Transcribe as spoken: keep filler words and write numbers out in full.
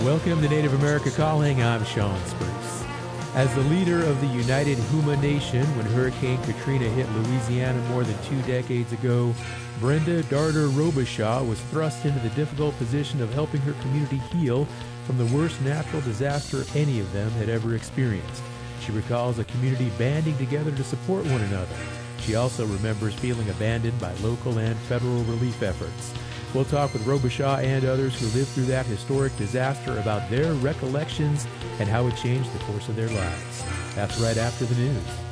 Welcome to Native America Calling. I'm Sean Spruce. As the leader of the United Huma Nation when Hurricane Katrina hit Louisiana more than two decades ago, Brenda Darter Robichaud was thrust into the difficult position of helping her community heal from the worst natural disaster any of them had ever experienced. She recalls a community banding together to support one another. She also remembers feeling abandoned by local and federal relief efforts. We'll talk with Robichaud and others who lived through that historic disaster about their recollections and how it changed the course of their lives. That's right after the news.